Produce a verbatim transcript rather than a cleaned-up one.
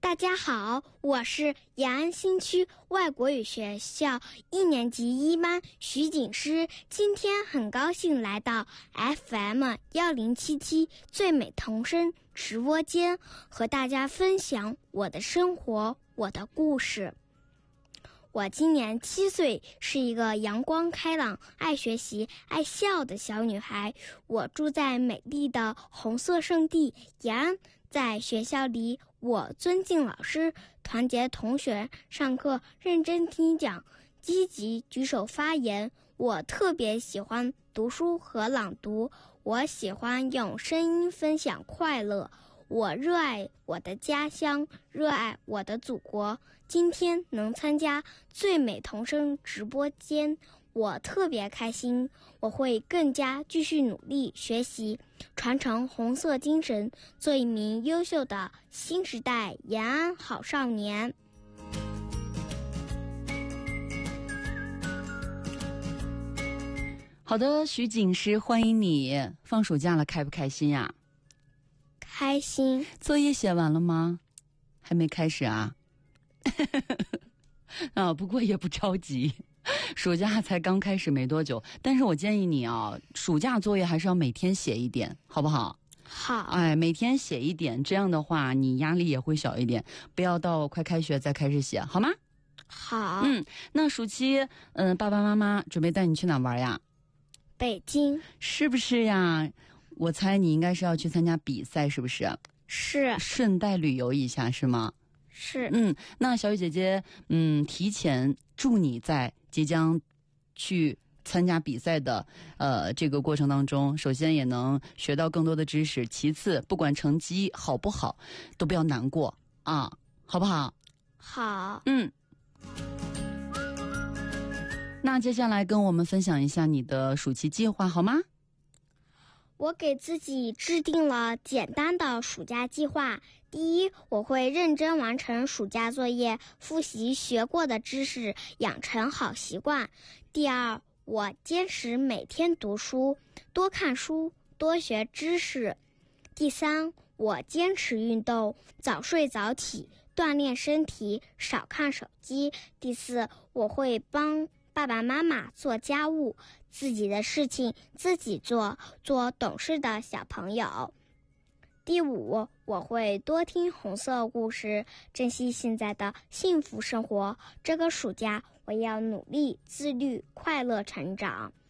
大家好，我是延安新区外国语学校一年级一班徐景诗。今天很高兴来到 F M 一零七七最美童声直播间，和大家分享我的生活，我的故事。我今年七岁，是一个阳光开朗、爱学习、爱笑的小女孩。我住在美丽的红色圣地延安，在学校里，我尊敬老师，团结同学，上课认真听讲，积极举手发言。我特别喜欢读书和朗读，我喜欢用声音分享快乐。我热爱我的家乡，热爱我的祖国。今天能参加最美童声直播间，我特别开心。我会更加继续努力学习，传承红色精神，做一名优秀的新时代延安好少年。 好的，徐景诗，欢迎你。放暑假了，开不开心呀？ 开心。 作业写完了吗？还没开始啊？啊，不过也不着急，暑假才刚开始没多久。但是我建议你啊，暑假作业还是要每天写一点，好不好？ 好。 哎，每天写一点，这样的话你压力也会小一点，不要到快开学再开始写，好吗？ 好。 嗯，那暑期，嗯、呃，爸爸妈妈准备带你去哪玩呀？ 北京。 是不是呀？我猜你应该是要去参加比赛，是不是？ 是。 顺带旅游一下是吗？ 是。 嗯，那小雨姐姐，嗯，提前祝你在即将去参加比赛的呃这个过程当中，首先也能学到更多的知识，其次不管成绩好不好，都不要难过啊，好不好？ 好。 嗯。那接下来跟我们分享一下你的暑期计划好吗？ 我给自己制定了简单的暑假计划。第一，我会认真完成暑假作业，复习学过的知识，养成好习惯。第二，我坚持每天读书，多看书，多学知识。第三，我坚持运动，早睡早起，锻炼身体，少看手机。第四，我会帮爸爸妈妈做家务，自己的事情自己做，做懂事的小朋友。第五，我会多听红色故事，珍惜现在的幸福生活。这个暑假，我要努力、自律、快乐成长。